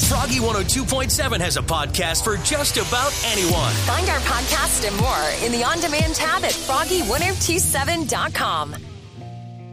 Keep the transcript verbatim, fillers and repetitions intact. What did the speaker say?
Froggy one oh two point seven has a podcast for just about anyone. Find our podcast and more in the On Demand tab at froggy ten twenty-seven dot com.